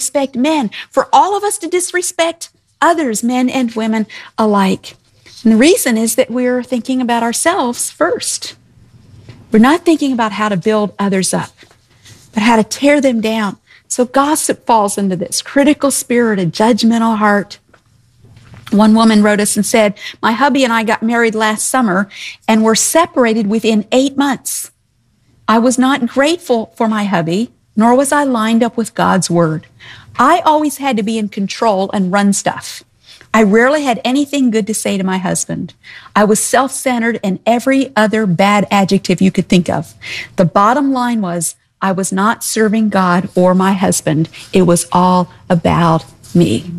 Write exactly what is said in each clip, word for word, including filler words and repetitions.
disrespect men, for all of us to disrespect others, men and women alike. And the reason is that we're thinking about ourselves first. We're not thinking about how to build others up, but how to tear them down. So gossip falls into this critical spirit, a judgmental heart. One woman wrote us and said, my hubby and I got married last summer and were separated within eight months. I was not grateful for my hubby, nor was I lined up with God's word. I always had to be in control and run stuff. I rarely had anything good to say to my husband. I was self-centered and every other bad adjective you could think of. The bottom line was I was not serving God or my husband. It was all about me.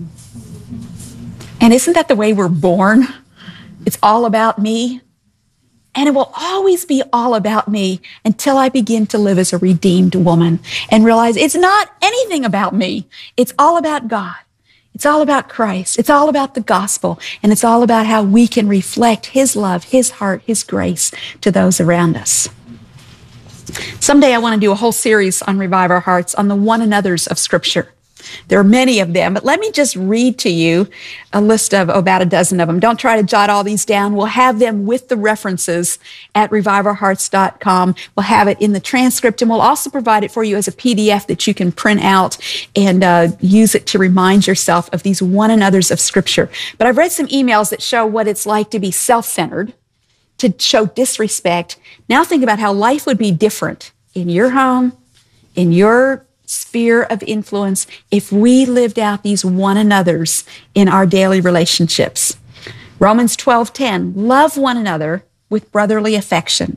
And isn't that the way we're born? It's all about me. And it will always be all about me until I begin to live as a redeemed woman and realize it's not anything about me. It's all about God. It's all about Christ. It's all about the gospel. And it's all about how we can reflect His love, His heart, His grace to those around us. Someday I want to do a whole series on Revive Our Hearts on the one another's of Scripture. There are many of them, but let me just read to you a list of about a dozen of them. Don't try to jot all these down. We'll have them with the references at revive our hearts dot com. We'll have it in the transcript, and we'll also provide it for you as a P D F that you can print out and uh, use it to remind yourself of these one another's of Scripture. But I've read some emails that show what it's like to be self-centered, to show disrespect. Now think about how life would be different in your home, in your sphere of influence, if we lived out these one another's in our daily relationships. Romans twelve ten, love one another with brotherly affection.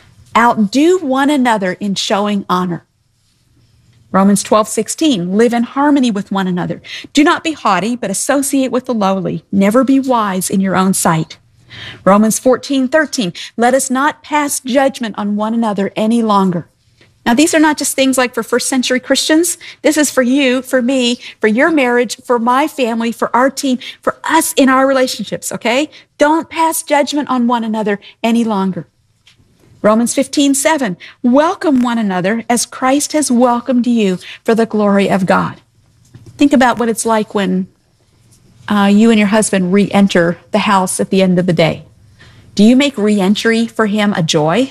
Outdo one another in showing honor. Romans twelve sixteen, live in harmony with one another. Do not be haughty, but associate with the lowly. Never be wise in your own sight. Romans fourteen thirteen, let us not pass judgment on one another any longer. Now, these are not just things like for first century Christians. This is for you, for me, for your marriage, for my family, for our team, for us in our relationships, okay? Don't pass judgment on one another any longer. Romans fifteen seven, welcome one another as Christ has welcomed you for the glory of God. Think about what it's like when uh, you and your husband re-enter the house at the end of the day. Do you make re-entry for him a joy?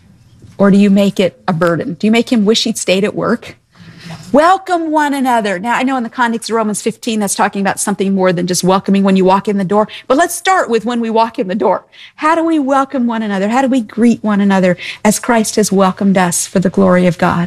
Or do you make it a burden? Do you make him wish he'd stayed at work? Welcome one another. Now, I know in the context of Romans fifteen, that's talking about something more than just welcoming when you walk in the door. But let's start with when we walk in the door. How do we welcome one another? How do we greet one another as Christ has welcomed us for the glory of God?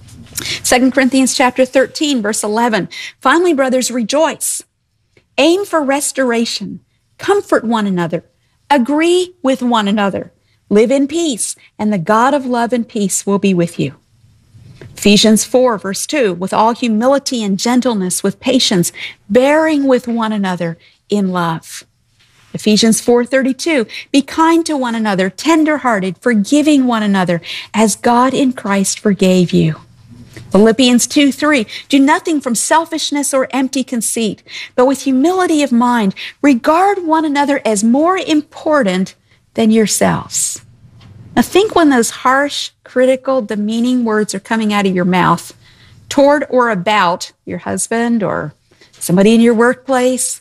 Second Corinthians chapter thirteen, verse eleven. Finally, brothers, rejoice. Aim for restoration. Comfort one another. Agree with one another. Live in peace, and the God of love and peace will be with you. Ephesians four, verse two, with all humility and gentleness, with patience, bearing with one another in love. Ephesians four thirty-two, be kind to one another, tender-hearted, forgiving one another, as God in Christ forgave you. Philippians two three, do nothing from selfishness or empty conceit, but with humility of mind, regard one another as more important than yourselves. Now think when those harsh, critical, demeaning words are coming out of your mouth toward or about your husband or somebody in your workplace.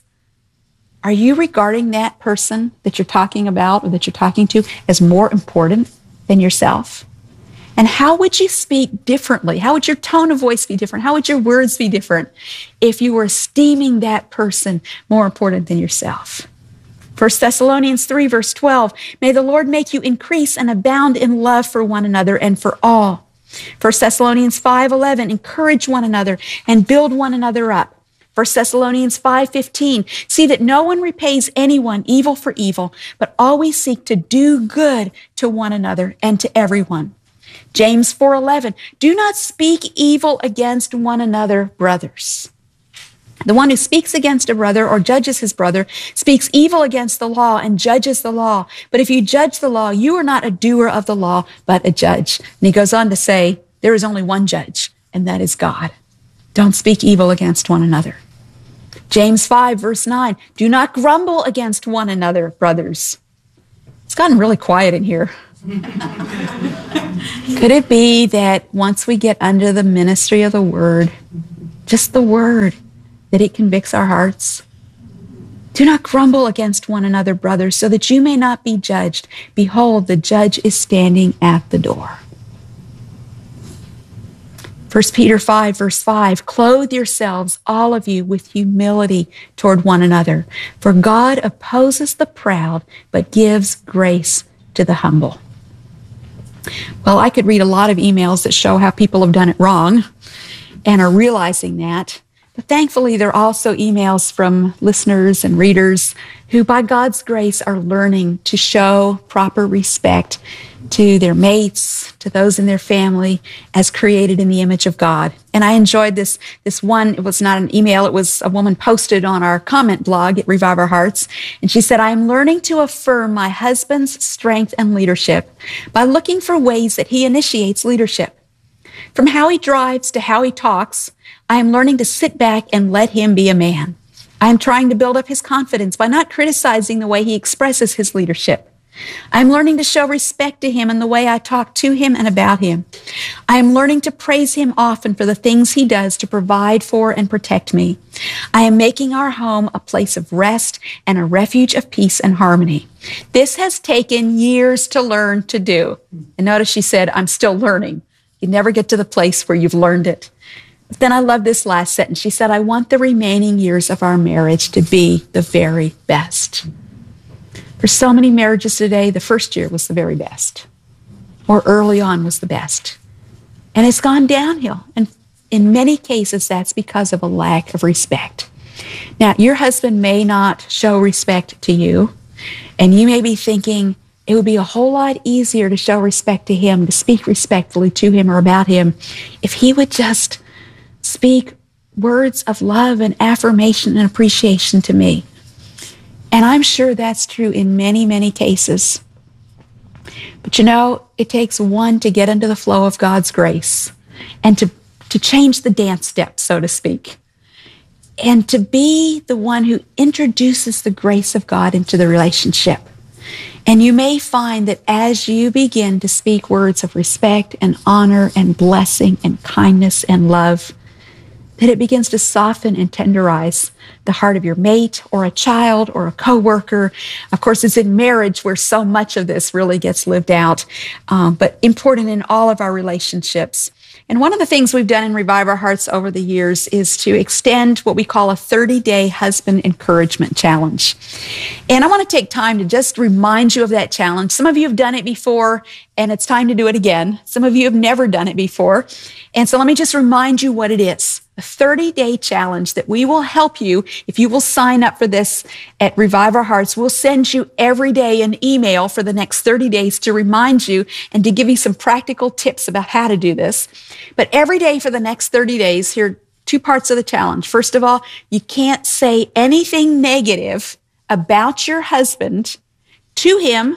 Are you regarding that person that you're talking about or that you're talking to as more important than yourself? And how would you speak differently? How would your tone of voice be different? How would your words be different if you were esteeming that person more important than yourself? First Thessalonians three, verse twelve, may the Lord make you increase and abound in love for one another and for all. First Thessalonians five eleven, encourage one another and build one another up. First Thessalonians five fifteen, see that no one repays anyone evil for evil, but always seek to do good to one another and to everyone. James four eleven, do not speak evil against one another, brothers. The one who speaks against a brother or judges his brother speaks evil against the law and judges the law. But if you judge the law, you are not a doer of the law, but a judge. And he goes on to say, there is only one judge, and that is God. Don't speak evil against one another. James five, verse nine, do not grumble against one another, brothers. It's gotten really quiet in here. Could it be that once we get under the ministry of the word, just the word, that it convicts our hearts. Do not grumble against one another, brothers, so that you may not be judged. Behold, the judge is standing at the door. First Peter five, verse five, clothe yourselves, all of you, with humility toward one another. For God opposes the proud, but gives grace to the humble. Well, I could read a lot of emails that show how people have done it wrong and are realizing that. But thankfully, there are also emails from listeners and readers who, by God's grace, are learning to show proper respect to their mates, to those in their family, as created in the image of God. And I enjoyed this, this one. It was not an email. It was a woman posted on our comment blog at Revive Our Hearts. And she said, I am learning to affirm my husband's strength and leadership by looking for ways that he initiates leadership. From how he drives to how he talks, I am learning to sit back and let him be a man. I am trying to build up his confidence by not criticizing the way he expresses his leadership. I am learning to show respect to him in the way I talk to him and about him. I am learning to praise him often for the things he does to provide for and protect me. I am making our home a place of rest and a refuge of peace and harmony. This has taken years to learn to do. And notice she said, I'm still learning. You never get to the place where you've learned it. But then I love this last sentence. She said, I want the remaining years of our marriage to be the very best. For so many marriages today, the first year was the very best, or early on was the best. And it's gone downhill. And in many cases, that's because of a lack of respect. Now, your husband may not show respect to you, and you may be thinking it would be a whole lot easier to show respect to him, to speak respectfully to him or about him, if he would just speak words of love and affirmation and appreciation to me. And I'm sure that's true in many, many cases. But you know, it takes one to get into the flow of God's grace and to, to change the dance steps, so to speak, and to be the one who introduces the grace of God into the relationship. And you may find that as you begin to speak words of respect and honor and blessing and kindness and love, that it begins to soften and tenderize the heart of your mate or a child or a coworker. Of course, it's in marriage where so much of this really gets lived out, um, but important in all of our relationships. And one of the things we've done in Revive Our Hearts over the years is to extend what we call a thirty-day husband encouragement challenge. And I want to take time to just remind you of that challenge. Some of you have done it before, and it's time to do it again. Some of you have never done it before. And so let me just remind you what it is. A thirty-day challenge that we will help you if you will sign up for this at Revive Our Hearts. We'll send you every day an email for the next thirty days to remind you and to give you some practical tips about how to do this. But every day for the next thirty days, here are two parts of the challenge. First of all, you can't say anything negative about your husband to him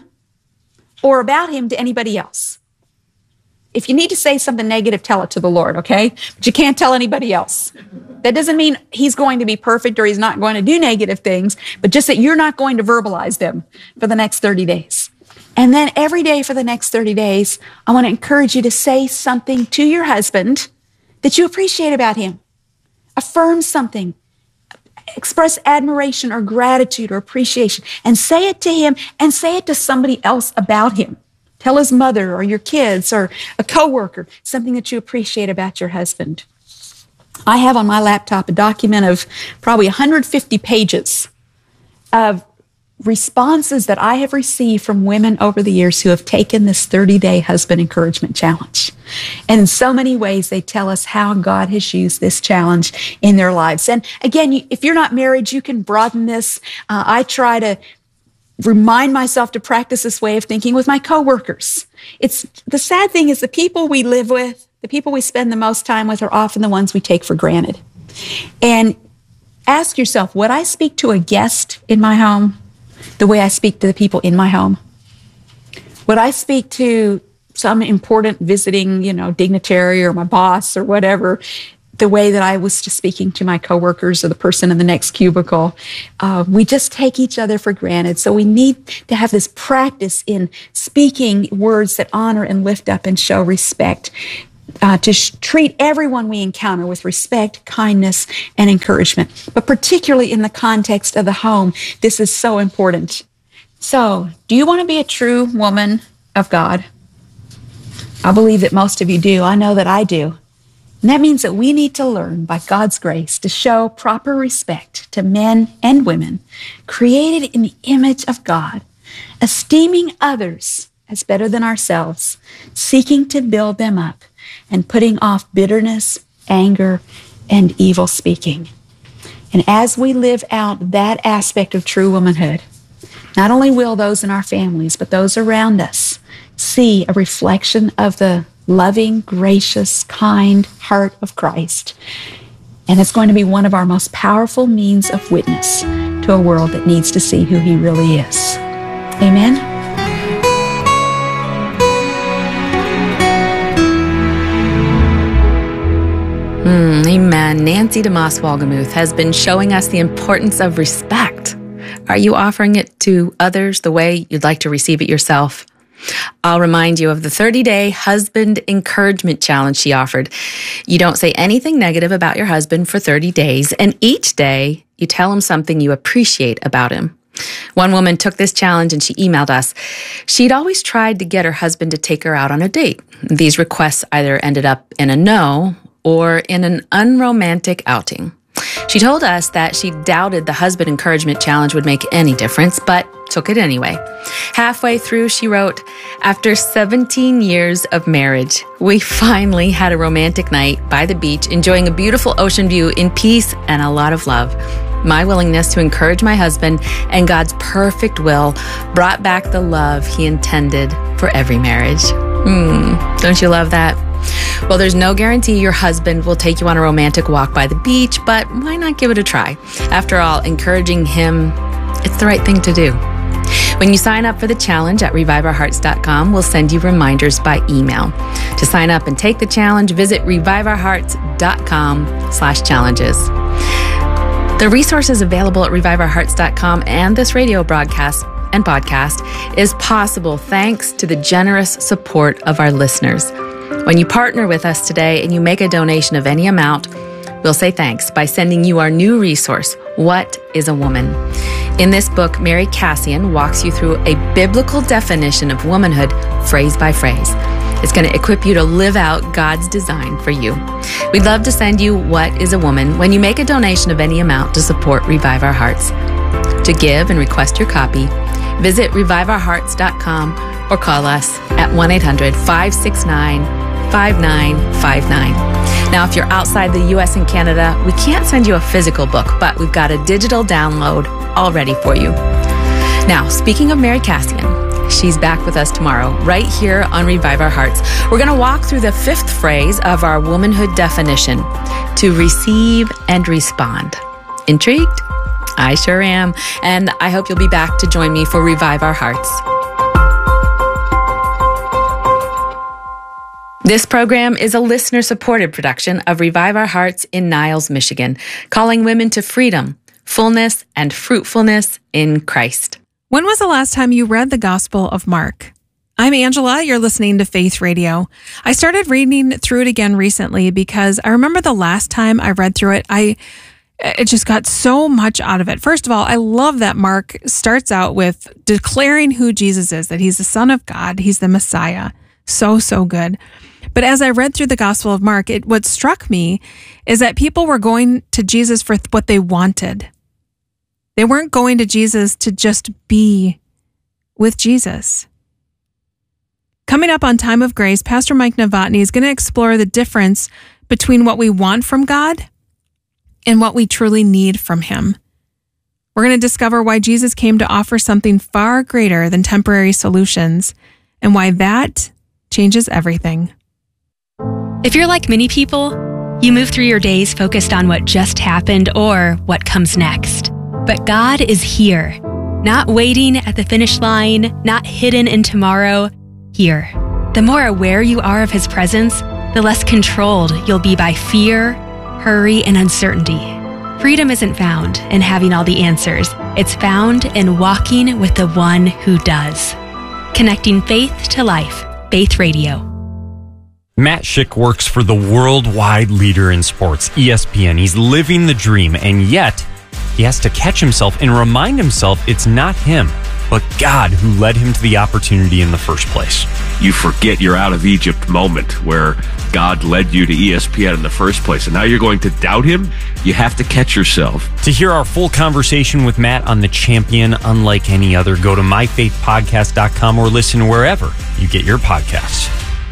or about him to anybody else. If you need to say something negative, tell it to the Lord, okay? But you can't tell anybody else. That doesn't mean he's going to be perfect or he's not going to do negative things, but just that you're not going to verbalize them for the next thirty days. And then every day for the next thirty days, I want to encourage you to say something to your husband that you appreciate about him. Affirm something. Express admiration or gratitude or appreciation, and say it to him and say it to somebody else about him. Tell his mother or your kids or a coworker something that you appreciate about your husband. I have on my laptop a document of probably one hundred fifty pages of responses that I have received from women over the years who have taken this thirty-day husband encouragement challenge. And in so many ways, they tell us how God has used this challenge in their lives. And again, if you're not married, you can broaden this. Uh, I try to remind myself to practice this way of thinking with my coworkers. It's the sad thing is the people we live with, the people we spend the most time with are often the ones we take for granted. And ask yourself, would I speak to a guest in my home the way I speak to the people in my home? Would I speak to some important visiting, you know, dignitary or my boss or whatever the way that I was just speaking to my coworkers or the person in the next cubicle? Uh, we just take each other for granted. So we need to have this practice in speaking words that honor and lift up and show respect. uh, to sh- treat everyone we encounter with respect, kindness, and encouragement. But particularly in the context of the home, this is so important. So, do you want to be a true woman of God? I believe that most of you do. I know that I do. And that means that we need to learn, by God's grace, to show proper respect to men and women created in the image of God, esteeming others as better than ourselves, seeking to build them up, and putting off bitterness, anger, and evil speaking. And as we live out that aspect of true womanhood, not only will those in our families, but those around us see a reflection of the loving, gracious, kind heart of Christ. And it's going to be one of our most powerful means of witness to a world that needs to see who He really is. Amen? Mm, amen. Nancy DeMoss Wolgemuth has been showing us the importance of respect. Are you offering it to others the way you'd like to receive it yourself? I'll remind you of the thirty-day husband encouragement challenge she offered. You don't say anything negative about your husband for thirty days, and each day you tell him something you appreciate about him. One woman took this challenge and she emailed us. She'd always tried to get her husband to take her out on a date. These requests either ended up in a no or in an unromantic outing. She told us that she doubted the husband encouragement challenge would make any difference, but took it anyway. Halfway through, she wrote, "After seventeen years of marriage, we finally had a romantic night by the beach, enjoying a beautiful ocean view in peace and a lot of love. My willingness to encourage my husband and God's perfect will brought back the love He intended for every marriage." Mm, don't you love that? Well, there's no guarantee your husband will take you on a romantic walk by the beach, but why not give it a try? After all, encouraging him, it's the right thing to do. When you sign up for the challenge at revive our hearts dot com, we'll send you reminders by email. To sign up and take the challenge, visit revive our hearts dot com slash challenges. The resources available at revive our hearts dot com and this radio broadcast and podcast is possible thanks to the generous support of our listeners. When you partner with us today and you make a donation of any amount, we'll say thanks by sending you our new resource, What is a Woman? In this book, Mary Cassian walks you through a biblical definition of womanhood, phrase by phrase. It's going to equip you to live out God's design for you. We'd love to send you What is a Woman when you make a donation of any amount to support Revive Our Hearts. To give and request your copy, visit revive our hearts dot com or call us at one eight hundred five six nine five nine five nine. Now, if you're outside the U S and Canada, we can't send you a physical book, but we've got a digital download all ready for you. Now, speaking of Mary Cassian, she's back with us tomorrow, right here on Revive Our Hearts. We're going to walk through the fifth phrase of our womanhood definition, to receive and respond. Intrigued? I sure am. And I hope you'll be back to join me for Revive Our Hearts. This program is a listener-supported production of Revive Our Hearts in Niles, Michigan, calling women to freedom, fullness, and fruitfulness in Christ. When was the last time you read the Gospel of Mark? I'm Angela. You're listening to Faith Radio. I started reading through it again recently because I remember the last time I read through it, I it just got so much out of it. First of all, I love that Mark starts out with declaring who Jesus is, that He's the Son of God, He's the Messiah. So, so good. But as I read through the Gospel of Mark, it, what struck me is that people were going to Jesus for what they wanted. They weren't going to Jesus to just be with Jesus. Coming up on Time of Grace, Pastor Mike Novotny is going to explore the difference between what we want from God and what we truly need from Him. We're going to discover why Jesus came to offer something far greater than temporary solutions and why that changes everything. If you're like many people, you move through your days focused on what just happened or what comes next. But God is here, not waiting at the finish line, not hidden in tomorrow, here. The more aware you are of His presence, the less controlled you'll be by fear, hurry, and uncertainty. Freedom isn't found in having all the answers. It's found in walking with the one who does. Connecting faith to life. Faith Radio. Matt Schick works for the worldwide leader in sports, E S P N. He's living the dream, and yet he has to catch himself and remind himself it's not him, but God who led him to the opportunity in the first place. You forget your out of Egypt moment where God led you to E S P N in the first place, and now you're going to doubt him? You have to catch yourself. To hear our full conversation with Matt on the champion unlike any other, go to my faith podcast dot com or listen wherever you get your podcasts.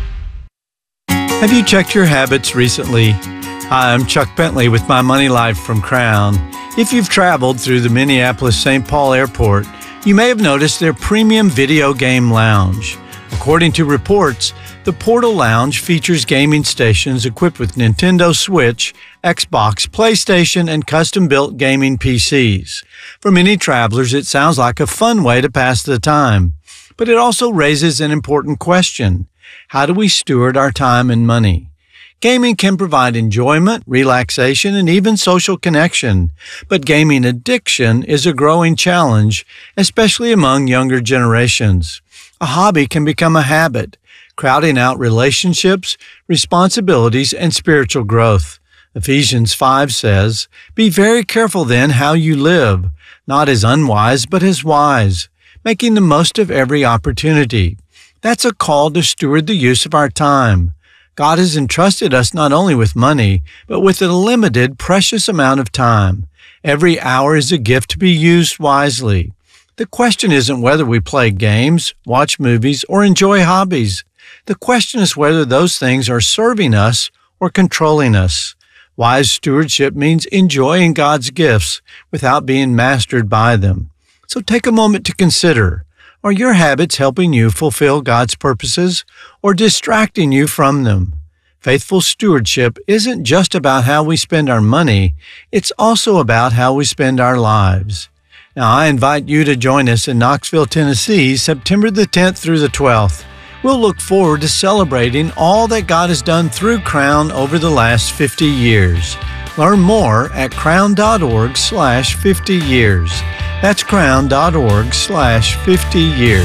Have you checked your habits recently? Hi, I'm Chuck Bentley with My Money Life from Crown. If you've traveled through the Minneapolis-Saint Paul Airport, you may have noticed their premium video game lounge. According to reports, the Portal Lounge features gaming stations equipped with Nintendo Switch, Xbox, PlayStation, and custom-built gaming P Cs. For many travelers, it sounds like a fun way to pass the time. But it also raises an important question. How do we steward our time and money? Gaming can provide enjoyment, relaxation, and even social connection, but gaming addiction is a growing challenge, especially among younger generations. A hobby can become a habit, crowding out relationships, responsibilities, and spiritual growth. Ephesians five says, "Be very careful then how you live, not as unwise, but as wise, making the most of every opportunity." That's a call to steward the use of our time. God has entrusted us not only with money, but with a limited, precious amount of time. Every hour is a gift to be used wisely. The question isn't whether we play games, watch movies, or enjoy hobbies. The question is whether those things are serving us or controlling us. Wise stewardship means enjoying God's gifts without being mastered by them. So take a moment to consider, are your habits helping you fulfill God's purposes or distracting you from them? Faithful stewardship isn't just about how we spend our money, it's also about how we spend our lives. Now, I invite you to join us in Knoxville, Tennessee, September the tenth through the twelfth. We'll look forward to celebrating all that God has done through Crown over the last fifty years. Learn more at crown.org slash 50 years. That's crown.org slash 50 years.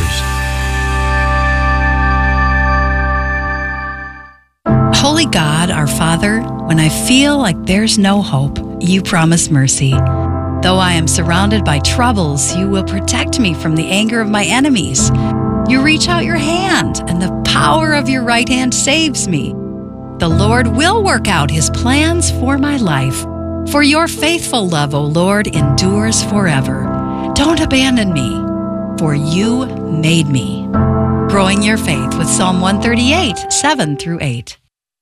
Holy God, our Father, when I feel like there's no hope, you promise mercy. Though I am surrounded by troubles, you will protect me from the anger of my enemies. You reach out your hand, and the power of your right hand saves me. The Lord will work out his plans for my life. For your faithful love, O Lord, endures forever. Don't abandon me, for you made me. Growing your faith with Psalm one thirty-eight, seven through eight.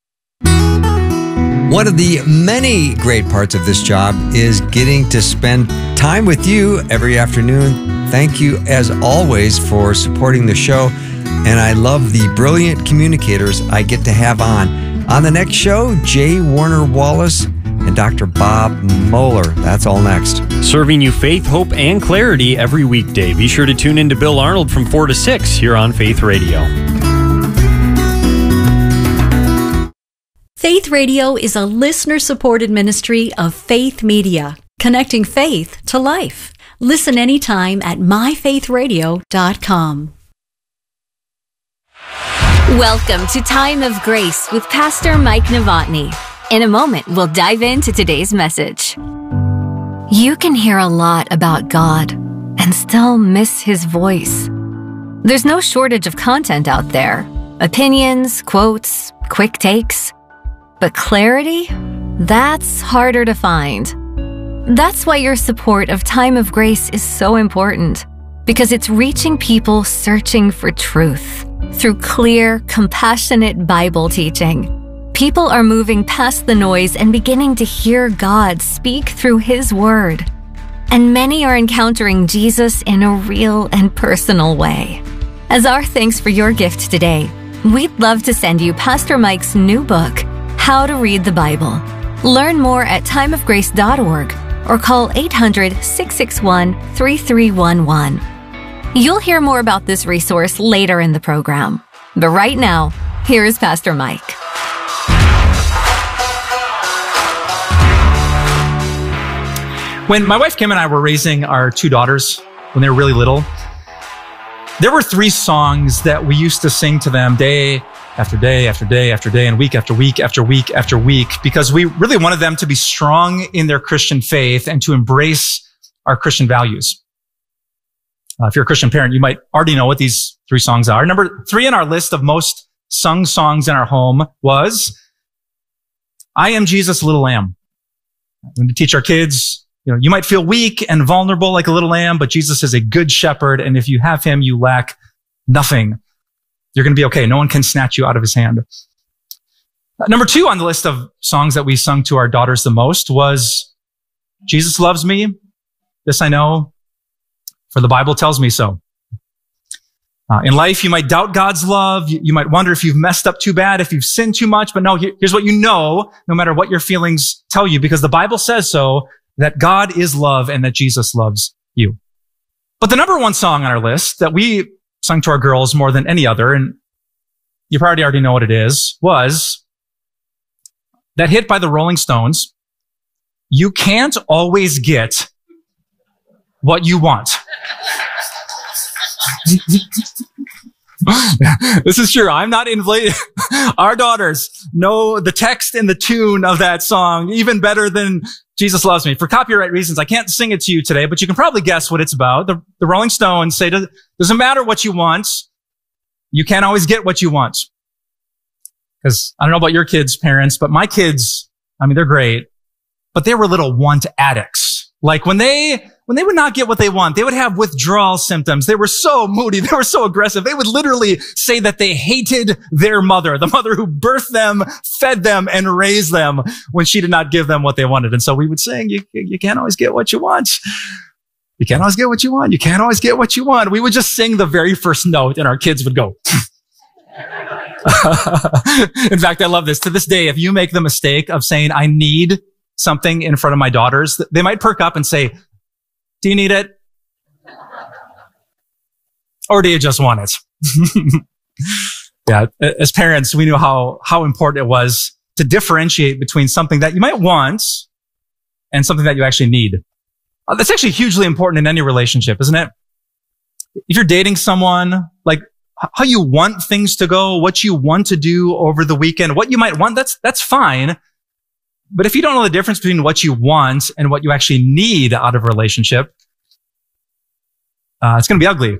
One of the many great parts of this job is getting to spend time with you every afternoon. Thank you, as always, for supporting the show. And I love the brilliant communicators I get to have on. On the next show, J. Warner Wallace and Doctor Bob Moeller. That's all next. Serving you faith, hope, and clarity every weekday. Be sure to tune in to Bill Arnold from four to six here on Faith Radio. Faith Radio is a listener-supported ministry of Faith Media, connecting faith to life. Listen anytime at my faith radio dot com. Welcome to Time of Grace with Pastor Mike Novotny. In a moment, we'll dive into today's message. You can hear a lot about God and still miss His voice. There's no shortage of content out there. Opinions, quotes, quick takes. But clarity? That's harder to find. That's why your support of Time of Grace is so important, because it's reaching people searching for truth. Through clear, compassionate Bible teaching, people are moving past the noise and beginning to hear God speak through His Word. And many are encountering Jesus in a real and personal way. As our thanks for your gift today, we'd love to send you Pastor Mike's new book, How to Read the Bible. Learn more at time of grace dot org or call eight hundred, six six one, three three one one. You'll hear more about this resource later in the program. But right now, here's Pastor Mike. When my wife Kim and I were raising our two daughters when they were really little, there were three songs that we used to sing to them day after day after day after day and week after week after week after week, because we really wanted them to be strong in their Christian faith and to embrace our Christian values. Uh, if you're a Christian parent, you might already know what these three songs are. Number three on our list of most sung songs in our home was I Am Jesus' Little Lamb. I'm going to teach our kids, you know, you might feel weak and vulnerable like a little lamb, but Jesus is a good shepherd. And if you have him, you lack nothing. You're going to be okay. No one can snatch you out of his hand. Uh, number two on the list of songs that we sung to our daughters the most was Jesus Loves Me. This I know, for the Bible tells me so. Uh, in life, you might doubt God's love. You, you might wonder if you've messed up too bad, if you've sinned too much. But no, here, here's what you know, no matter what your feelings tell you, because the Bible says so, that God is love and that Jesus loves you. But the number one song on our list that we sung to our girls more than any other, and you probably already know what it is, was that hit by the Rolling Stones, You Can't Always Get What You Want. This is true. I'm not inflated. Our daughters know the text and the tune of that song even better than Jesus Loves Me. For copyright reasons, I can't sing it to you today, but you can probably guess what it's about. The, the Rolling Stones say, doesn't matter what you want. You can't always get what you want. Because I don't know about your kids' parents, but my kids, I mean, they're great, but they were little want addicts. Like when they, when they would not get what they want, they would have withdrawal symptoms. They were so moody. They were so aggressive. They would literally say that they hated their mother, the mother who birthed them, fed them, and raised them when she did not give them what they wanted. And so we would sing, you, you can't always get what you want. You can't always get what you want. You can't always get what you want. We would just sing the very first note and our kids would go. In fact, I love this. To this day, if you make the mistake of saying, I need something in front of my daughters, they might perk up and say, do you need it? Or do you just want it? Yeah. As parents, we knew how, how important it was to differentiate between something that you might want and something that you actually need. Uh, that's actually hugely important in any relationship, isn't it? If you're dating someone, like how you want things to go, what you want to do over the weekend, what you might want, that's, that's fine. But if you don't know the difference between what you want and what you actually need out of a relationship, uh, it's going to be ugly.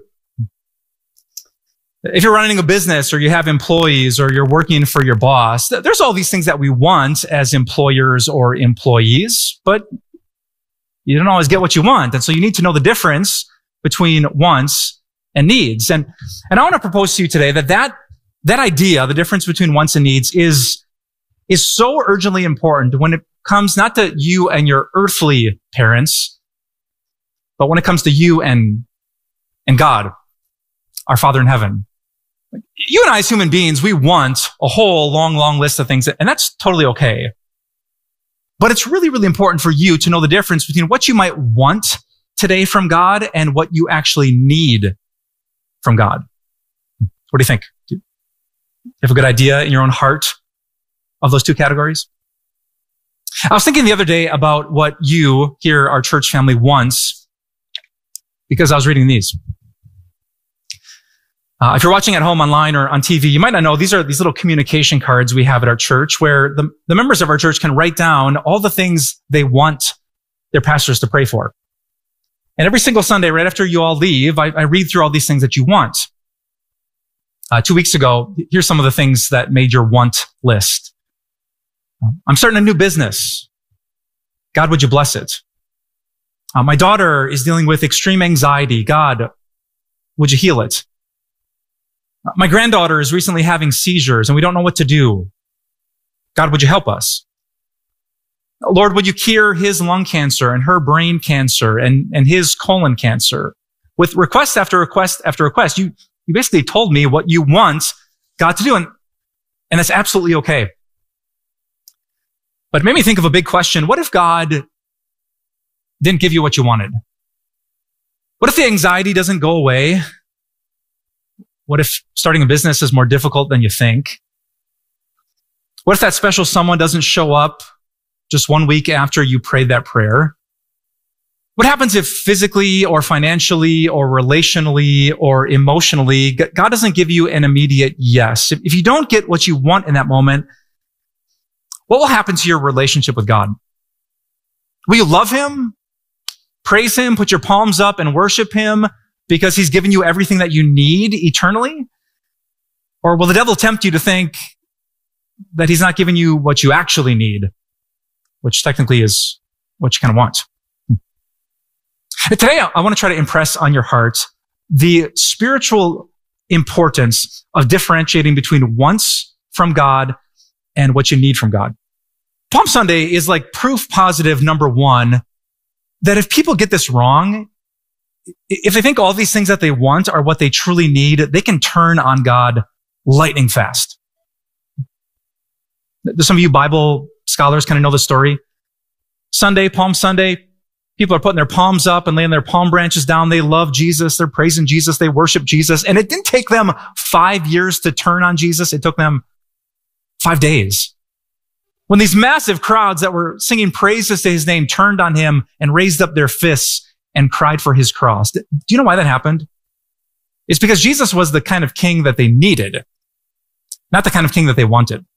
If you're running a business or you have employees or you're working for your boss, there's all these things that we want as employers or employees, but you don't always get what you want. And so you need to know the difference between wants and needs. And, and I want to propose to you today that that, that idea, the difference between wants and needs is is so urgently important when it comes not to you and your earthly parents, but when it comes to you and, and God, our Father in heaven. You and I as human beings, we want a whole long, long list of things, and that's totally okay. But it's really, really important for you to know the difference between what you might want today from God and what you actually need from God. What do you think? Do you have a good idea in your own heart of those two categories? I was thinking the other day about what you here, our church family, wants, because I was reading these. Uh, if you're watching at home online or on T V, you might not know these are these little communication cards we have at our church where the, the members of our church can write down all the things they want their pastors to pray for. And every single Sunday, right after you all leave, I, I read through all these things that you want. Uh, two weeks ago, here's some of the things that made your want list. I'm starting a new business. God, would you bless it? Uh, my daughter is dealing with extreme anxiety. God, would you heal it? Uh, my granddaughter is recently having seizures and we don't know what to do. God, would you help us? Lord, would you cure his lung cancer and her brain cancer and, and his colon cancer? With request after request after request, you, you basically told me what you want God to do, and, and that's absolutely okay. But it made me think of a big question. What if God didn't give you what you wanted? What if the anxiety doesn't go away? What if starting a business is more difficult than you think? What if that special someone doesn't show up just one week after you prayed that prayer? What happens if physically or financially or relationally or emotionally, God doesn't give you an immediate yes? If you don't get what you want in that moment, what will happen to your relationship with God? Will you love him, praise him, put your palms up and worship him because he's given you everything that you need eternally? Or will the devil tempt you to think that he's not giving you what you actually need, which technically is what you kind of want? Today, I want to try to impress on your heart the spiritual importance of differentiating between wants from God and what you need from God. Palm Sunday is like proof positive number one that if people get this wrong, if they think all these things that they want are what they truly need, they can turn on God lightning fast. Some of you Bible scholars kind of know the story. Sunday, Palm Sunday, people are putting their palms up and laying their palm branches down. They love Jesus. They're praising Jesus. They worship Jesus. And it didn't take them five years to turn on Jesus. It took them five days. When these massive crowds that were singing praises to his name turned on him and raised up their fists and cried for his cross. Do you know why that happened? It's because Jesus was the kind of king that they needed, not the kind of king that they wanted.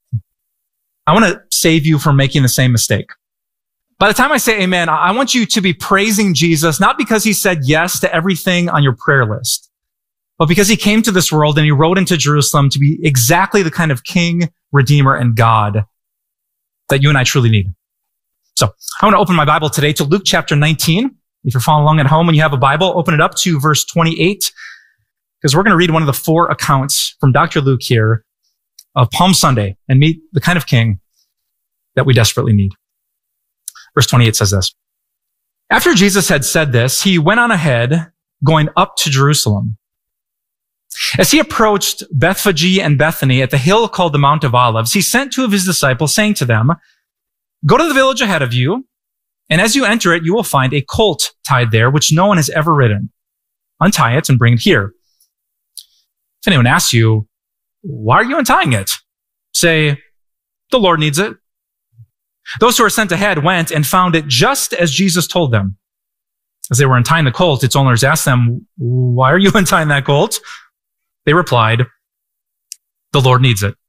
I want to save you from making the same mistake. By the time I say amen, I want you to be praising Jesus, not because he said yes to everything on your prayer list, but because he came to this world and he rode into Jerusalem to be exactly the kind of king, redeemer, and God that you and I truly need. So I want to open my Bible today to Luke chapter nineteen. If you're following along at home and you have a Bible, open it up to verse twenty-eight, because we're going to read one of the four accounts from Doctor Luke here of Palm Sunday and meet the kind of king that we desperately need. Verse twenty-eight says this. After Jesus had said this, he went on ahead, going up to Jerusalem. As he approached Bethphage and Bethany at the hill called the Mount of Olives, he sent two of his disciples, saying to them, "Go to the village ahead of you, and as you enter it, you will find a colt tied there, which no one has ever ridden. Untie it and bring it here. If anyone asks you, 'Why are you untying it?' say, 'The Lord needs it.'" Those who were sent ahead went and found it just as Jesus told them. As they were untying the colt, its owners asked them, "Why are you untying that colt?" They replied, "The Lord needs it."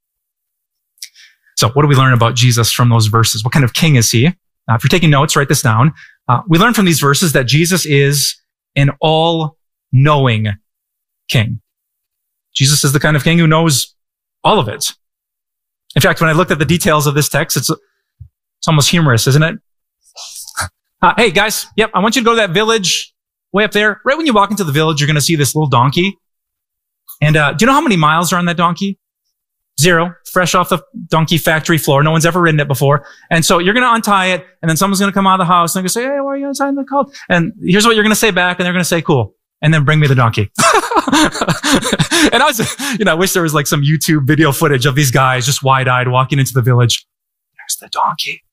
So what do we learn about Jesus from those verses? What kind of king is he? Uh, if you're taking notes, write this down. Uh, we learn from these verses that Jesus is an all-knowing king. Jesus is the kind of king who knows all of it. In fact, when I looked at the details of this text, it's It's almost humorous, isn't it? Uh, hey, guys, yep, I want you to go to that village way up there. Right when you walk into the village, you're going to see this little donkey. And uh, do you know how many miles are on that donkey? Zero. Fresh off the donkey factory floor. No one's ever ridden it before. And so you're going to untie it, and then someone's going to come out of the house and they're going to say, "Hey, why are you untying the colt?" And here's what you're going to say back, and they're going to say, "Cool." And then bring me the donkey. And I was, you know, I wish there was like some YouTube video footage of these guys just wide-eyed walking into the village. There's the donkey.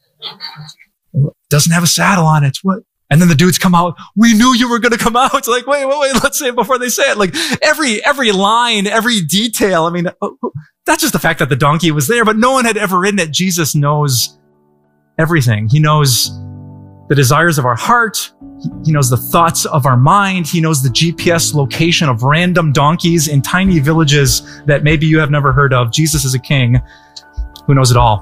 Doesn't have a saddle on it. What? And then the dudes come out. "We knew you were going to come out." It's like, wait, wait, wait. Let's say it before they say it. Like every, every line, every detail. I mean, that's just the fact that the donkey was there, but no one had ever ridden it. Jesus knows everything. He knows the desires of our heart. He knows the thoughts of our mind. He knows the G P S location of random donkeys in tiny villages that maybe you have never heard of. Jesus is a king who knows it all.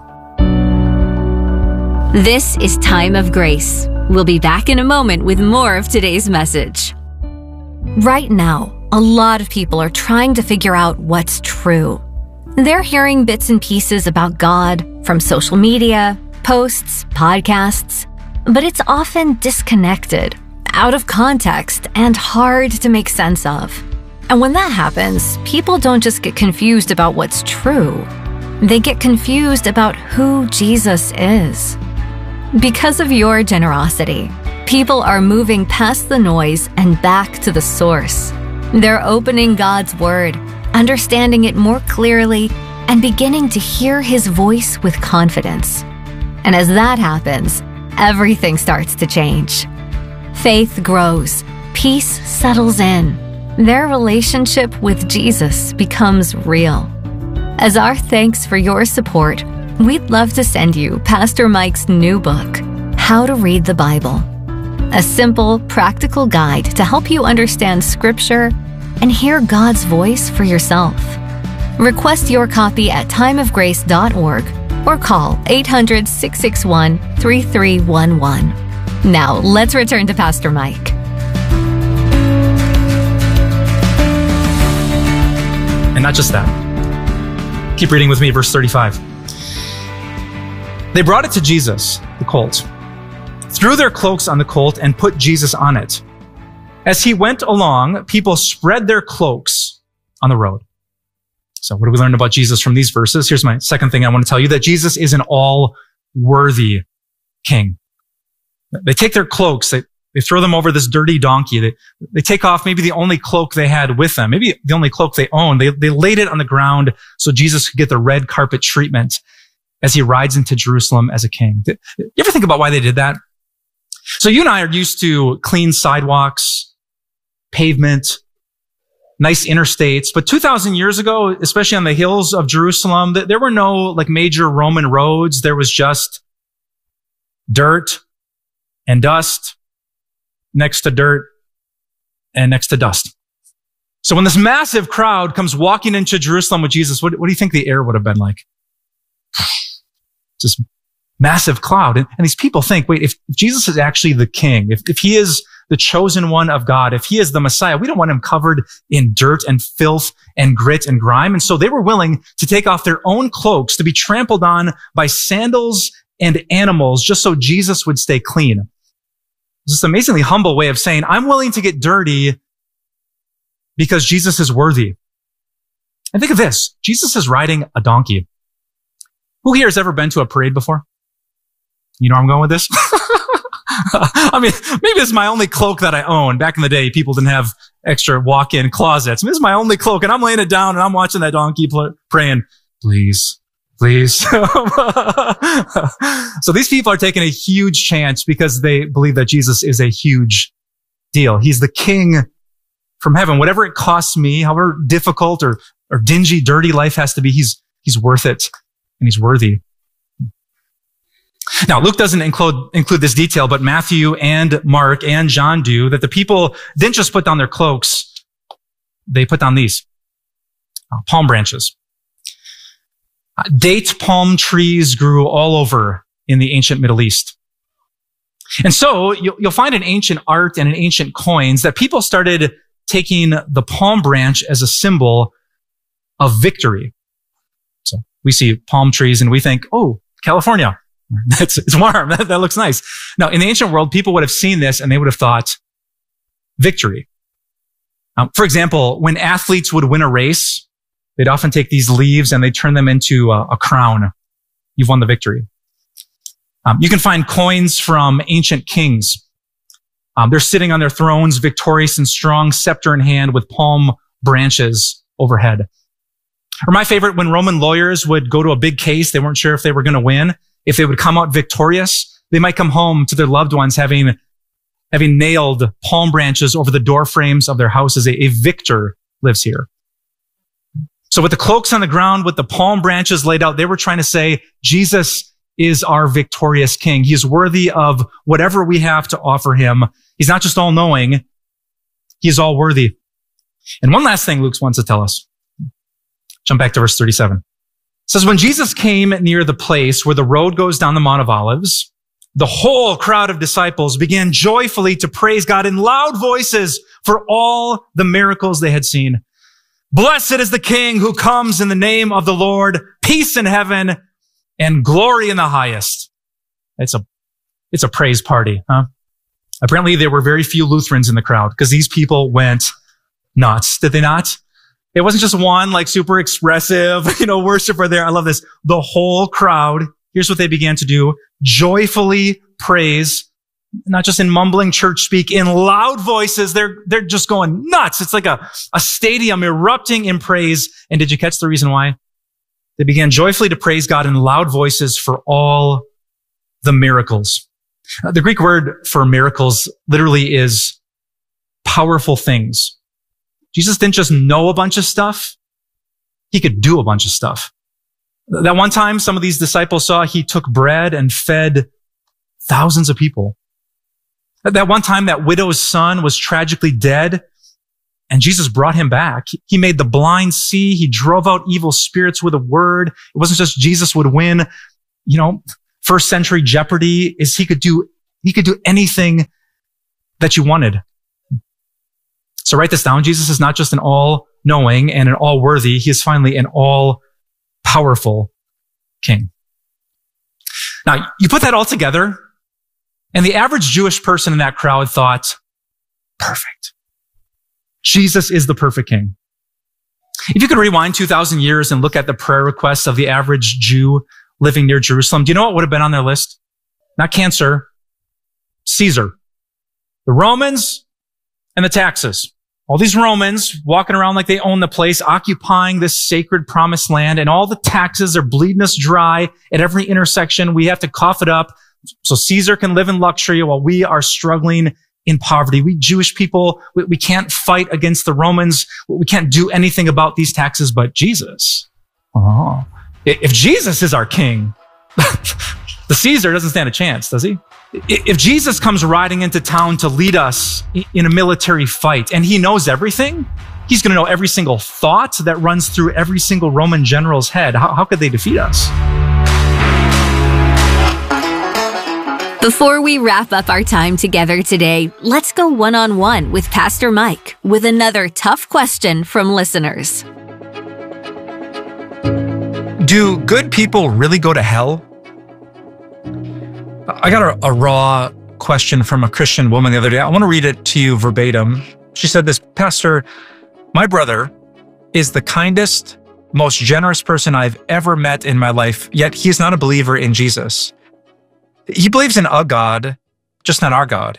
This is Time of Grace. We'll be back in a moment with more of today's message. Right now, a lot of people are trying to figure out what's true. They're hearing bits and pieces about God from social media, posts, podcasts, but it's often disconnected, out of context, and hard to make sense of. And when that happens, people don't just get confused about what's true. They get confused about who Jesus is. Because of your generosity, people are moving past the noise and back to the source. They're opening God's Word, understanding it more clearly, and beginning to hear His voice with confidence. And as that happens, everything starts to change. Faith grows, peace settles in. Their relationship with Jesus becomes real. As our thanks for your support, we'd love to send you Pastor Mike's new book, How to Read the Bible. a simple, practical guide to help you understand Scripture and hear God's voice for yourself. Request your copy at time of grace dot org or call eight hundred, six six one, three three one one. Now, let's return to Pastor Mike. And not just that. Keep reading with me, verse thirty-five. They brought it to Jesus, the colt, threw their cloaks on the colt, and put Jesus on it. As he went along, people spread their cloaks on the road. So what do we learn about Jesus from these verses? Here's my second thing I want to tell you, that Jesus is an all-worthy king. They take their cloaks, they, they throw them over this dirty donkey. They, they take off maybe the only cloak they had with them, maybe the only cloak they owned. They, they laid it on the ground so Jesus could get the red carpet treatment as he rides into Jerusalem as a king. You ever think about why they did that? So you and I are used to clean sidewalks, pavement, nice interstates. But two thousand years ago, especially on the hills of Jerusalem, there were no like major Roman roads. There was just dirt and dust next to dirt and next to dust. So when this massive crowd comes walking into Jerusalem with Jesus, what, what do you think the air would have been like? Just massive cloud. And, and these people think, wait, if Jesus is actually the king, if, if he is the chosen one of God, if he is the Messiah, we don't want him covered in dirt and filth and grit and grime. And so they were willing to take off their own cloaks to be trampled on by sandals and animals just so Jesus would stay clean. It's this amazingly humble way of saying, I'm willing to get dirty because Jesus is worthy. And think of this. Jesus is riding a donkey. Who here has ever been to a parade before? You know where I'm going with this? I mean, maybe it's my only cloak that I own. Back in the day, people didn't have extra walk-in closets. I mean, this is my only cloak, and I'm laying it down, and I'm watching that donkey pl- praying, please, please. So these people are taking a huge chance because they believe that Jesus is a huge deal. He's the king from heaven. Whatever it costs me, however difficult or, or dingy, dirty life has to be, he's, he's worth it, and he's worthy. Now, Luke doesn't include, include this detail, but Matthew and Mark and John do, that the people didn't just put down their cloaks, they put down these uh, palm branches. Uh, date palm trees grew all over in the ancient Middle East. And so you'll, you'll find in ancient art and in ancient coins that people started taking the palm branch as a symbol of victory. So we see palm trees and we think, oh, California. That's, it's warm. That, that looks nice. Now, in the ancient world, people would have seen this and they would have thought victory. Um, for example, when athletes would win a race, they'd often take these leaves and they turn them into a, a crown. You've won the victory. Um, you can find coins from ancient kings. Um, they're sitting on their thrones, victorious and strong, scepter in hand with palm branches overhead. Or my favorite, when Roman lawyers would go to a big case, they weren't sure if they were going to win. If they would come out victorious, they might come home to their loved ones having, having nailed palm branches over the door frames of their houses. A, a victor lives here. So with the cloaks on the ground, with the palm branches laid out, they were trying to say, Jesus is our victorious king. He is worthy of whatever we have to offer him. He's not just all-knowing. He's all worthy. And one last thing Luke wants to tell us. Jump back to verse thirty-seven. It says, when Jesus came near the place where the road goes down the Mount of Olives, the whole crowd of disciples began joyfully to praise God in loud voices for all the miracles they had seen. Blessed is the King who comes in the name of the Lord, peace in heaven and glory in the highest. It's a, it's a praise party, huh? Apparently there were very few Lutherans in the crowd because these people went nuts, did they not? It wasn't just one like super expressive, you know, worshiper there. I love this. The whole crowd, here's what they began to do. Joyfully praise, not just in mumbling church speak, in loud voices. They're, they're just going nuts. It's like a, a stadium erupting in praise. And did you catch the reason why? They began joyfully to praise God in loud voices for all the miracles. Uh, the Greek word for miracles literally is powerful things. Jesus didn't just know a bunch of stuff. He could do a bunch of stuff. That one time, some of these disciples saw he took bread and fed thousands of people. That one time that widow's son was tragically dead, and Jesus brought him back. He made the blind see. He drove out evil spirits with a word. It wasn't just Jesus would win. You know, first century Jeopardy is he could do, he could do anything that you wanted. So write this down. Jesus is not just an all-knowing and an all-worthy. He is finally an all-powerful king. Now, you put that all together, and the average Jewish person in that crowd thought, perfect. Jesus is the perfect king. If you could rewind two thousand years and look at the prayer requests of the average Jew living near Jerusalem, do you know what would have been on their list? Not cancer, Caesar, the Romans, and the taxes. All these Romans walking around like they own the place, occupying this sacred promised land, and all the taxes are bleeding us dry at every intersection. We have to cough it up so Caesar can live in luxury while we are struggling in poverty. We Jewish people, we, we can't fight against the Romans. We can't do anything about these taxes but Jesus. Oh. If Jesus is our king, the Caesar doesn't stand a chance, does he? If Jesus comes riding into town to lead us in a military fight and he knows everything, he's going to know every single thought that runs through every single Roman general's head. How, how could they defeat us? Before we wrap up our time together today, let's go one-on-one with Pastor Mike with another tough question from listeners. Do good people really go to hell? I got a, a raw question from a Christian woman the other day. I want to read it to you verbatim. She said this, Pastor, my brother is the kindest, most generous person I've ever met in my life, yet he's not a believer in Jesus. He believes in a God, just not our God.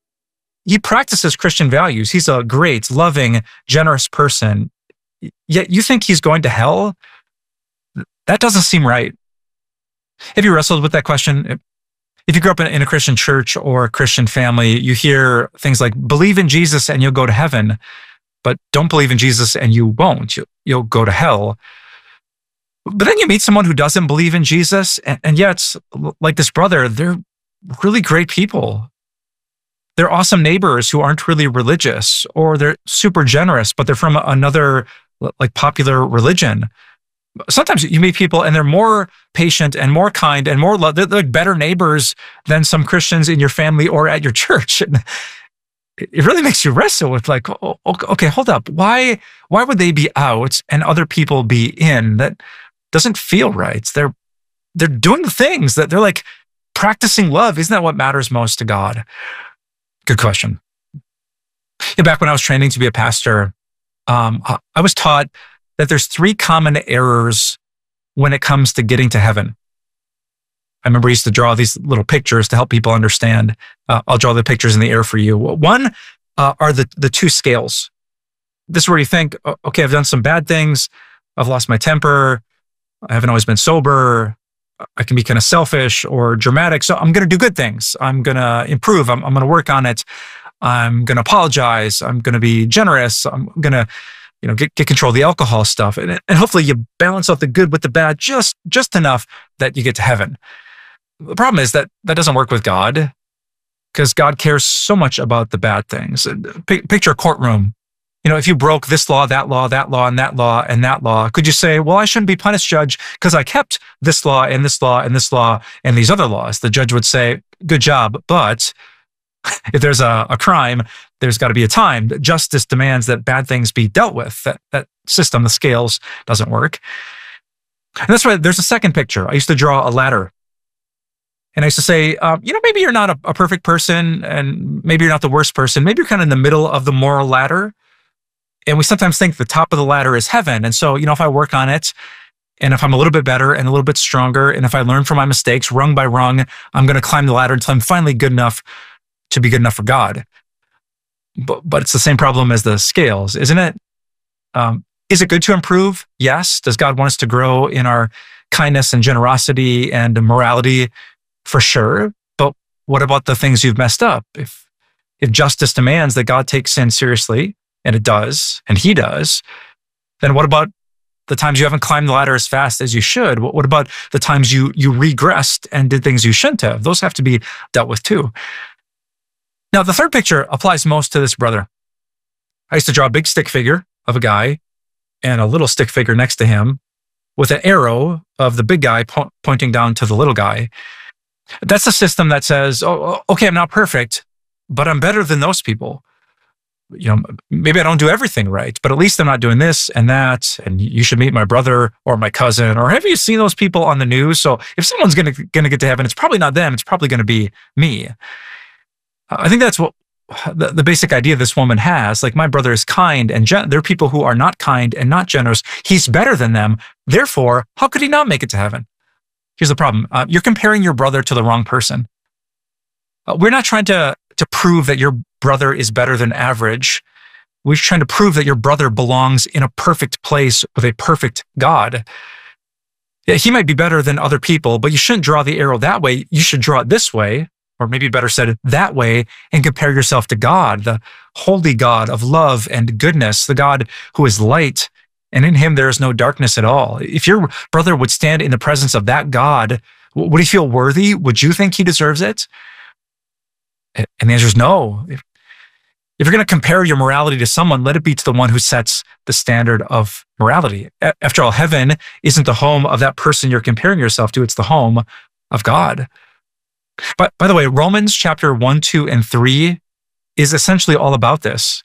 He practices Christian values. He's a great, loving, generous person, yet you think he's going to hell? That doesn't seem right. Have you wrestled with that question? If you grew up in a Christian church or a Christian family, you hear things like, believe in Jesus and you'll go to heaven, but don't believe in Jesus and you won't. You'll go to hell. But then you meet someone who doesn't believe in Jesus, and yet, like this brother, they're really great people. They're awesome neighbors who aren't really religious, or they're super generous, but they're from another like popular religion. Sometimes you meet people and they're more patient and more kind and more love. They're like better neighbors than some Christians in your family or at your church. And it really makes you wrestle with like, oh, okay, hold up. Why, why would they be out and other people be in? That doesn't feel right. They're, they're doing the things that they're like practicing love. Isn't that what matters most to God? Good question. Yeah, back when I was training to be a pastor, um, I was taught that there's three common errors when it comes to getting to heaven. I remember I used to draw these little pictures to help people understand. Uh, I'll draw the pictures in the air for you. One uh, are the, the two scales. This is where you think, okay, I've done some bad things. I've lost my temper. I haven't always been sober. I can be kind of selfish or dramatic. So I'm going to do good things. I'm going to improve. I'm, I'm going to work on it. I'm going to apologize. I'm going to be generous. I'm going to You know, get, get control of the alcohol stuff. And, and hopefully you balance out the good with the bad just, just enough that you get to heaven. The problem is that that doesn't work with God, because God cares so much about the bad things. P- picture a courtroom. You know, if you broke this law, that law, that law, and that law, and that law, could you say, well, I shouldn't be punished, Judge, because I kept this law and this law and this law and these other laws? The judge would say, good job, but if there's a, a crime, there's got to be a time. Justice demands that bad things be dealt with. That, that system, the scales, doesn't work. And that's why there's a second picture. I used to draw a ladder. And I used to say, um, you know, maybe you're not a, a perfect person, and maybe you're not the worst person. Maybe you're kind of in the middle of the moral ladder. And we sometimes think the top of the ladder is heaven. And so, you know, if I work on it, and if I'm a little bit better and a little bit stronger, and if I learn from my mistakes rung by rung, I'm going to climb the ladder until I'm finally good enough to be good enough for God. But, but it's the same problem as the scales, isn't it? Um, is it good to improve? Yes. Does God want us to grow in our kindness and generosity and morality? For sure. But what about the things you've messed up? If, if justice demands that God takes sin seriously, and it does, and he does, then what about the times you haven't climbed the ladder as fast as you should? What, what about the times you, you regressed and did things you shouldn't have? Those have to be dealt with too. Now, the third picture applies most to this brother. I used to draw a big stick figure of a guy and a little stick figure next to him with an arrow of the big guy po- pointing down to the little guy. That's a system that says, oh, okay, I'm not perfect, but I'm better than those people. You know, maybe I don't do everything right, but at least I'm not doing this and that. And you should meet my brother or my cousin, or have you seen those people on the news? So if someone's going to going to get to heaven, it's probably not them. It's probably going to be me. I think that's what the, the basic idea this woman has. Like, my brother is kind and gen- there are people who are not kind and not generous. He's better than them. Therefore, how could he not make it to heaven? Here's the problem. Uh, you're comparing your brother to the wrong person. Uh, we're not trying to to prove that your brother is better than average. We're trying to prove that your brother belongs in a perfect place with a perfect God. Yeah, he might be better than other people, but you shouldn't draw the arrow that way. You should draw it this way, or maybe better said, that way, and compare yourself to God, the holy God of love and goodness, the God who is light, and in him there is no darkness at all. If your brother would stand in the presence of that God, would he feel worthy? Would you think he deserves it? And the answer is no. If, if you're going to compare your morality to someone, let it be to the one who sets the standard of morality. After all, heaven isn't the home of that person you're comparing yourself to. It's the home of God. But by the way, Romans chapter one, two, and three is essentially all about this.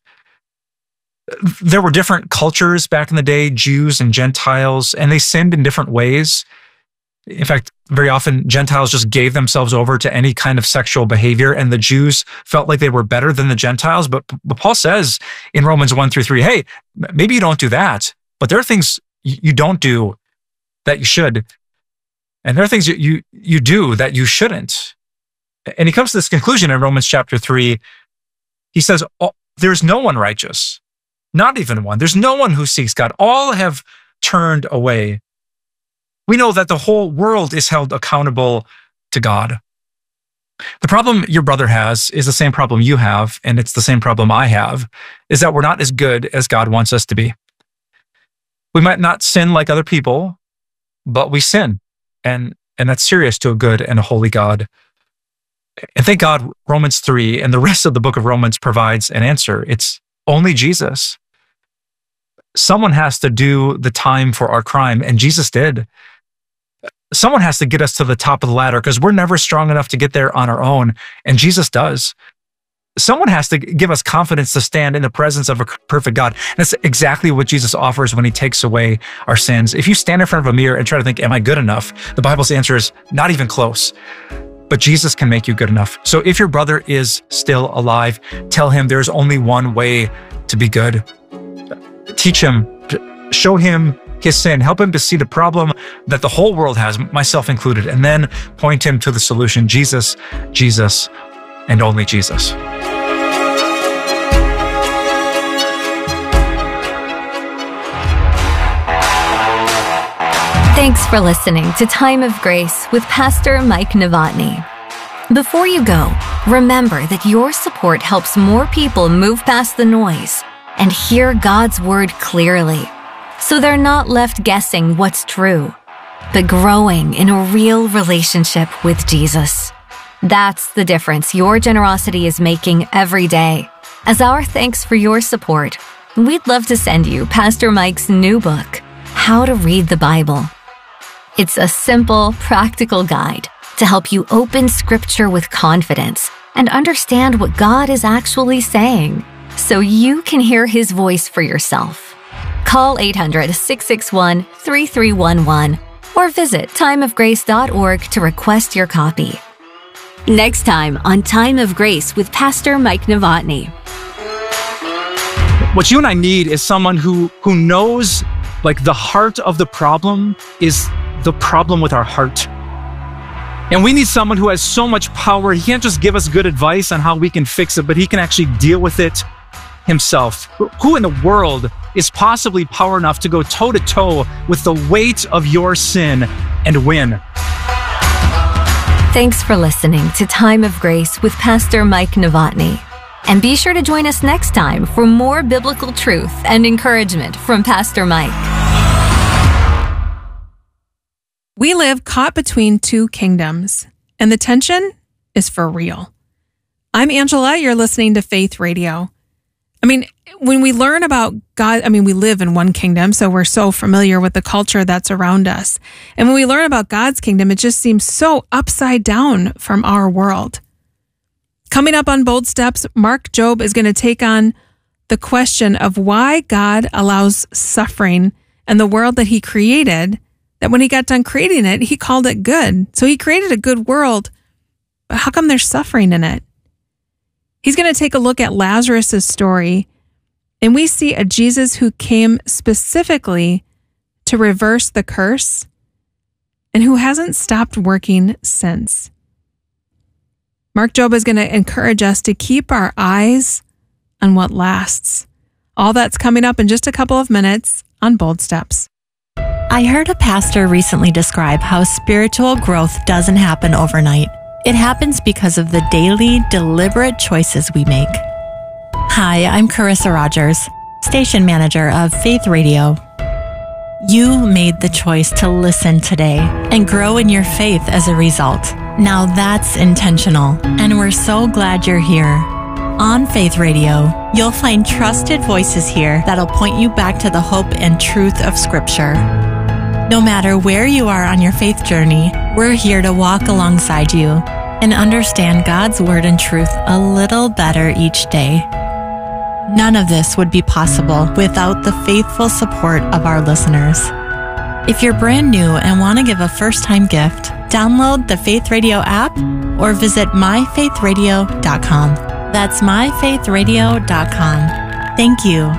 There were different cultures back in the day, Jews and Gentiles, and they sinned in different ways. In fact, very often Gentiles just gave themselves over to any kind of sexual behavior, and the Jews felt like they were better than the Gentiles. But, but Paul says in Romans one through three, hey, maybe you don't do that, but there are things you don't do that you should. And there are things you, you, you do that you shouldn't. And he comes to this conclusion in Romans chapter three. He says, oh, there's no one righteous, not even one. There's no one who seeks God. All have turned away. We know that the whole world is held accountable to God. The problem your brother has is the same problem you have, and it's the same problem I have, is that we're not as good as God wants us to be. We might not sin like other people, but we sin, and, and that's serious to a good and a holy God. And thank God Romans three and the rest of the book of Romans provides an answer. It's only Jesus. Someone has to do the time for our crime, and Jesus did. Someone has to get us to the top of the ladder because we're never strong enough to get there on our own, and Jesus does. Someone has to give us confidence to stand in the presence of a perfect God. And that's exactly what Jesus offers when he takes away our sins. If you stand in front of a mirror and try to think, am I good enough? The Bible's answer is not even close. But Jesus can make you good enough. So if your brother is still alive, tell him there's only one way to be good. Teach him, show him his sin, help him to see the problem that the whole world has, myself included, and then point him to the solution, Jesus, Jesus, and only Jesus. Thanks for listening to Time of Grace with Pastor Mike Novotny. Before you go, remember that your support helps more people move past the noise and hear God's word clearly, so they're not left guessing what's true, but growing in a real relationship with Jesus. That's the difference your generosity is making every day. As our thanks for your support, we'd love to send you Pastor Mike's new book, How to Read the Bible. It's a simple, practical guide to help you open Scripture with confidence and understand what God is actually saying, so you can hear His voice for yourself. Call eight hundred, six six one, three three one one or visit time of grace dot org to request your copy. Next time on Time of Grace with Pastor Mike Novotny. What you and I need is someone who, who knows, like, the heart of the problem is the problem with our heart. And we need someone who has so much power. He can't just give us good advice on how we can fix it, but he can actually deal with it himself. Who in the world is possibly power enough to go toe to toe with the weight of your sin and win? Thanks for listening to Time of Grace with Pastor Mike Novotny. And be sure to join us next time for more biblical truth and encouragement from Pastor Mike. We live caught between two kingdoms, and the tension is for real. I'm Angela. You're listening to Faith Radio. I mean, when we learn about God, I mean, we live in one kingdom, so we're so familiar with the culture that's around us. And when we learn about God's kingdom, it just seems so upside down from our world. Coming up on Bold Steps, Mark Jobe is going to take on the question of why God allows suffering in the world that he created, that when he got done creating it, he called it good. So he created a good world, but how come there's suffering in it? He's going to take a look at Lazarus' story, and we see a Jesus who came specifically to reverse the curse and who hasn't stopped working since. Mark Jobe is going to encourage us to keep our eyes on what lasts. All that's coming up in just a couple of minutes on Bold Steps. I heard a pastor recently describe how spiritual growth doesn't happen overnight. It happens because of the daily, deliberate choices we make. Hi, I'm Carissa Rogers, station manager of Faith Radio. You made the choice to listen today and grow in your faith as a result. Now that's intentional, and we're so glad you're here. On Faith Radio, you'll find trusted voices here that'll point you back to the hope and truth of Scripture. No matter where you are on your faith journey, we're here to walk alongside you and understand God's word and truth a little better each day. None of this would be possible without the faithful support of our listeners. If you're brand new and want to give a first-time gift, download the Faith Radio app or visit my faith radio dot com. That's my faith radio dot com. Thank you.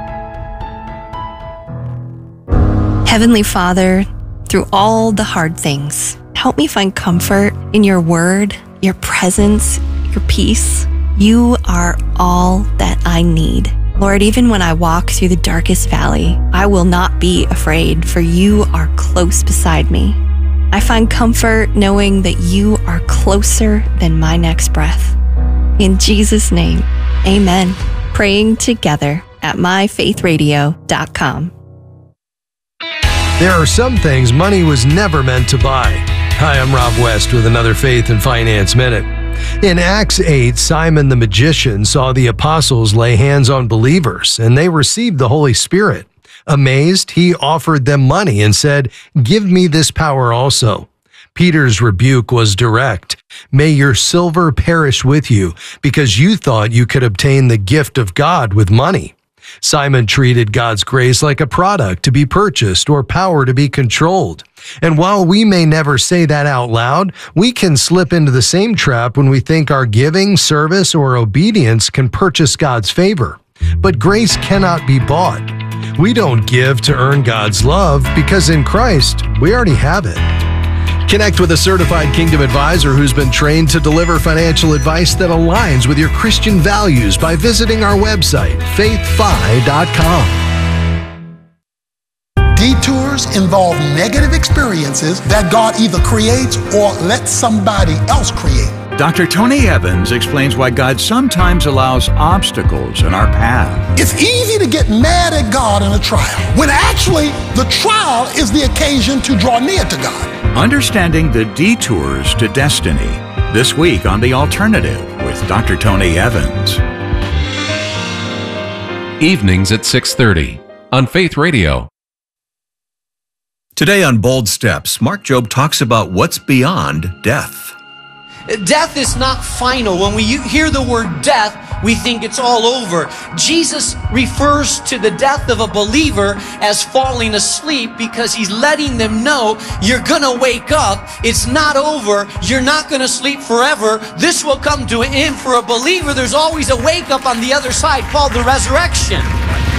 Heavenly Father, through all the hard things, help me find comfort in your word, your presence, your peace. You are all that I need. Lord, even when I walk through the darkest valley, I will not be afraid, for you are close beside me. I find comfort knowing that you are closer than my next breath. In Jesus' name, amen. Praying together at my faith radio dot com. There are some things money was never meant to buy. Hi, I'm Rob West with another Faith and Finance Minute. In Acts eight, Simon the magician saw the apostles lay hands on believers, and they received the Holy Spirit. Amazed, he offered them money and said, "Give me this power also." Peter's rebuke was direct. "May your silver perish with you, because you thought you could obtain the gift of God with money." Simon treated God's grace like a product to be purchased or power to be controlled. And while we may never say that out loud, we can slip into the same trap when we think our giving, service, or obedience can purchase God's favor. But grace cannot be bought. We don't give to earn God's love because in Christ, we already have it. Connect with a certified Kingdom advisor who's been trained to deliver financial advice that aligns with your Christian values by visiting our website, faith fi dot com. Detours involve negative experiences that God either creates or lets somebody else create. Doctor Tony Evans explains why God sometimes allows obstacles in our path. It's easy to get mad at God in a trial, when actually the trial is the occasion to draw near to God. Understanding the detours to destiny, this week on The Alternative with Doctor Tony Evans. Evenings at six thirty on Faith Radio. Today on Bold Steps, Mark Jobe talks about what's beyond death. Death is not final. When we hear the word death, we think it's all over. Jesus refers to the death of a believer as falling asleep because he's letting them know you're going to wake up. It's not over. You're not going to sleep forever. This will come to an end. For a believer, there's always a wake up on the other side called the resurrection.